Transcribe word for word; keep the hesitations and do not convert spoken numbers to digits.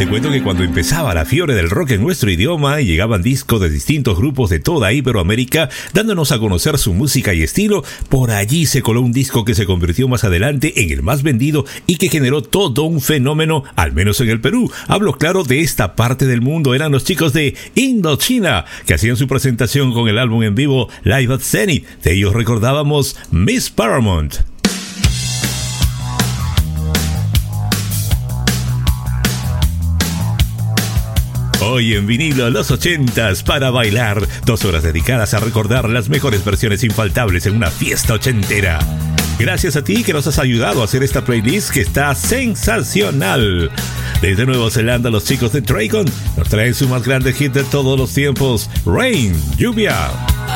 Te cuento que cuando empezaba la fiebre del rock en nuestro idioma y llegaban discos de distintos grupos de toda Iberoamérica dándonos a conocer su música y estilo, por allí se coló un disco que se convirtió más adelante en el más vendido y que generó todo un fenómeno, al menos en el Perú. Hablo claro de esta parte del mundo. Eran los chicos de Indochina que hacían su presentación con el álbum en vivo Live at Zenith. De ellos recordábamos Miss Paramount. Hoy en vinilo los ochentas para bailar, dos horas dedicadas a recordar las mejores versiones infaltables en una fiesta ochentera. Gracias a ti que nos has ayudado a hacer esta playlist que está sensacional. Desde Nueva Zelanda, los chicos de Dragon nos traen su más grande hit de todos los tiempos, Rain, Lluvia.